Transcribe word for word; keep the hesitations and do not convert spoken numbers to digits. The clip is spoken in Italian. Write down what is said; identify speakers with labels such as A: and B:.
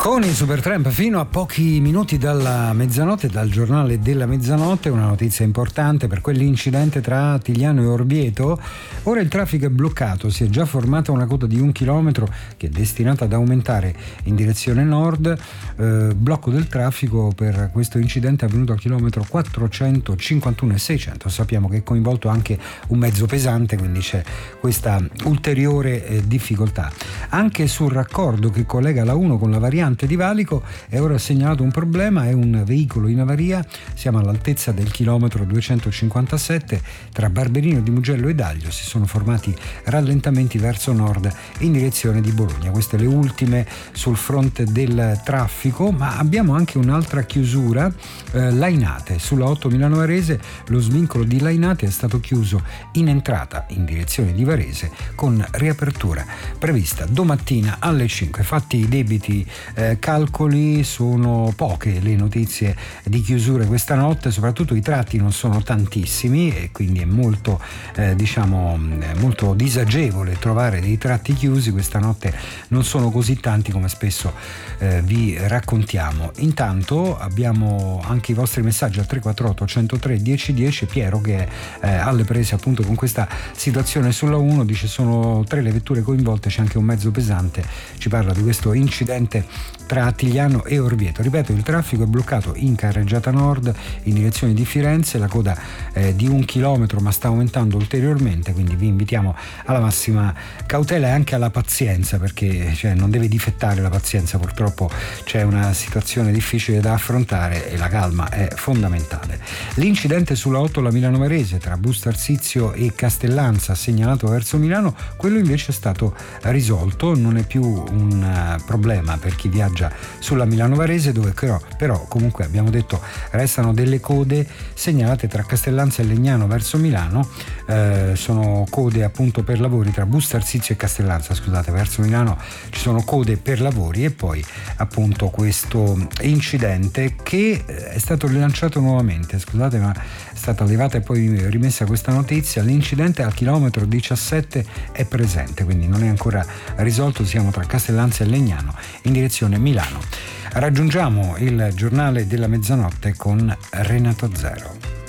A: Con i Supertramp fino a pochi minuti dalla mezzanotte, dal giornale della mezzanotte, una notizia importante per quell'incidente tra Tigliano e Orvieto. Ora il traffico è bloccato, si è già formata una coda di un chilometro che è destinata ad aumentare in direzione nord. Eh, blocco del traffico per questo incidente avvenuto al chilometro quattrocentocinquantuno e seicento. Sappiamo che è coinvolto anche un mezzo pesante, quindi c'è questa ulteriore eh, difficoltà. Anche sul raccordo che collega la uno con la variante di Valico è ora segnalato un problema, è un veicolo in avaria, siamo all'altezza del chilometro duecentocinquantasette tra Barberino di Mugello e Daglio, si sono formati rallentamenti verso nord in direzione di Bologna. Queste le ultime sul fronte del traffico, ma abbiamo anche un'altra chiusura, eh, Lainate, sulla otto Milano Varese. Lo svincolo di Lainate è stato chiuso in entrata in direzione di Varese con riapertura prevista domattina alle cinque. Fatti i debiti Eh, calcoli, sono poche le notizie di chiusure questa notte, soprattutto i tratti non sono tantissimi e quindi è molto eh, diciamo molto disagevole trovare dei tratti chiusi questa notte, non sono così tanti come spesso eh, vi raccontiamo. Intanto abbiamo anche i vostri messaggi al tre quattro otto uno zero tre uno zero uno zero. Piero, che è eh, alle prese appunto con questa situazione sulla uno, dice sono tre le vetture coinvolte, c'è anche un mezzo pesante, ci parla di questo incidente tra Tigliano e Orvieto. Ripeto, il traffico è bloccato in carreggiata nord in direzione di Firenze, la coda è di un chilometro ma sta aumentando ulteriormente, quindi vi invitiamo alla massima cautela e anche alla pazienza, perché cioè, non deve difettare la pazienza, purtroppo c'è una situazione difficile da affrontare e la calma è fondamentale. L'incidente sulla otto la Milano Varese tra Busto Arsizio e Castellanza segnalato verso Milano, quello invece è stato risolto, non è più un problema per chi viaggia sulla Milano Varese, dove però, però comunque abbiamo detto restano delle code segnalate tra Castellanza e Legnano verso Milano, eh, sono code appunto per lavori tra Busto Arsizio e Castellanza, scusate, verso Milano ci sono code per lavori e poi appunto questo incidente che è stato rilanciato nuovamente, scusate ma è stata levata e poi rimessa questa notizia, l'incidente al chilometro diciassette è presente, quindi non è ancora risolto, siamo tra Castellanza e Legnano in direzione Milano. Raggiungiamo il giornale della mezzanotte con Renato Zero.